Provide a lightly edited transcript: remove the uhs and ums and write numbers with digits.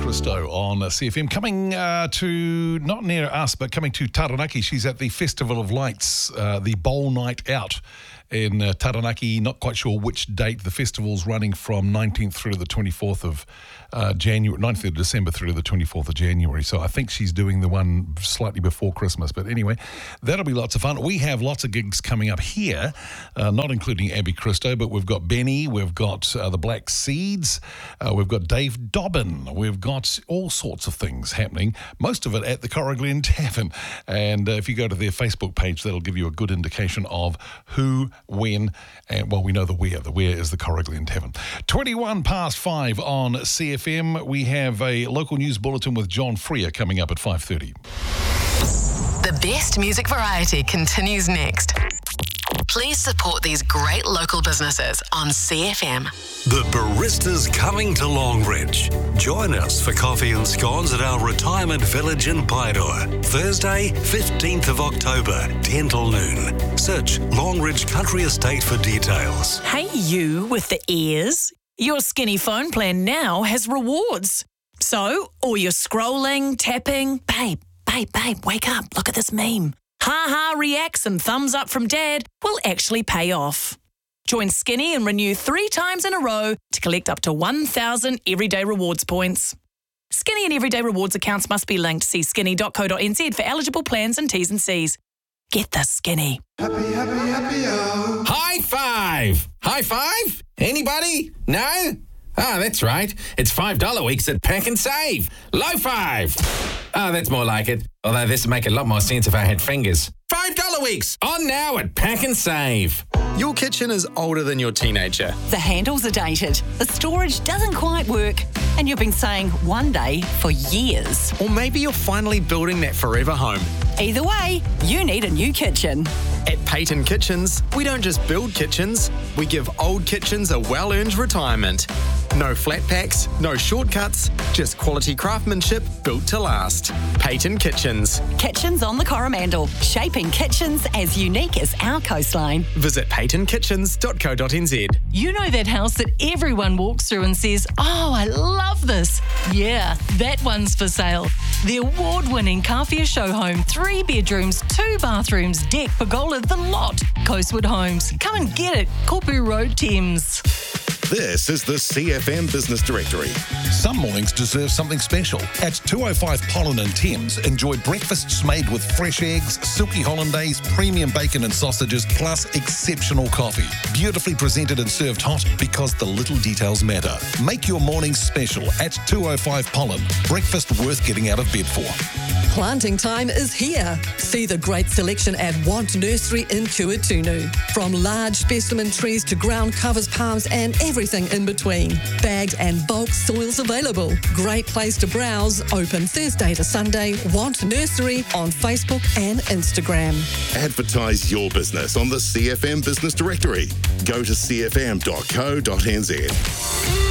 Christo on CFM. Coming to, not near us, but coming to Taranaki. She's at the Festival of Lights, the Bowl Night Out in Taranaki. Not quite sure which date. The festival's running from 19th through to the 24th of January, 19th of December through to the 24th of January. So I think she's doing the one slightly before Christmas. But anyway, that'll be lots of fun. We have lots of gigs coming up here, not including Abby Christo, but we've got Benny, we've got the Black Seeds, we've got Dave Dobbin, we've got all sorts of things happening, most of it at the Corriglen Tavern. And if you go to their Facebook page, that'll give you a good indication of who, when, and, well, we know the where. The where is the Corriglen Tavern. 5:21 on CFM. We have a local news bulletin with John Freer coming up at 5:30. The best music variety continues next. Please support these great local businesses on CFM. The Barista's coming to Longridge. Join us for coffee and scones at our retirement village in Paeroa. Thursday, 15th of October, 10 till noon. Search Longridge Country Estate for details. Hey, you with the ears. Your Skinny phone plan now has rewards. So, all your scrolling, tapping, babe, wake up, look at this meme. Ha-ha reacts and thumbs up from dad will actually pay off. Join Skinny and renew 3 times in a row to collect up to 1,000 Everyday Rewards points. Skinny and Everyday Rewards accounts must be linked. See skinny.co.nz for eligible plans and T's and C's. Get the Skinny. Happy, oh. High five! High five? Anybody? No? Ah, that's right. It's $5 weeks at Pack and Save. Low five. Ah, that's more like it. Although this would make a lot more sense if I had fingers. $5 weeks on now at Pack and Save. Your kitchen is older than your teenager. The handles are dated, the storage doesn't quite work, and you've been saying one day for years. Or maybe you're finally building that forever home. Either way, you need a new kitchen. At Payton Kitchens, we don't just build kitchens, we give old kitchens a well-earned retirement. No flat packs, no shortcuts, just quality craftsmanship built to last. Payton Kitchens. Kitchens on the Coromandel, shaping kitchens as unique as our coastline. Visit paytonkitchens.co.nz. You know that house that everyone walks through and says, "Oh, I love this." Yeah, that one's for sale. The award-winning Kawhia Show Home, 3 bedrooms, 2 bathrooms, deck, pergola, the lot. Coastwood Homes. Come and get it. Kopu Road, Thames. This is the CFM Business Directory. Some mornings deserve something special. At 205 Pollen and Thames, enjoy breakfasts made with fresh eggs, silky hollandaise, premium bacon and sausages, plus exceptional coffee. Beautifully presented and served hot because the little details matter. Make your mornings special at 205 Pollen. Breakfast worth getting out of bed for. Planting time is here. See the great selection at Want Nursery in Kuatunu. From large specimen trees to ground covers, palms and everything in between. Bagged and bulk soils available. Great place to browse. Open Thursday to Sunday. Want Nursery on Facebook and Instagram. Advertise your business on the CFM Business Directory. Go to cfm.co.nz.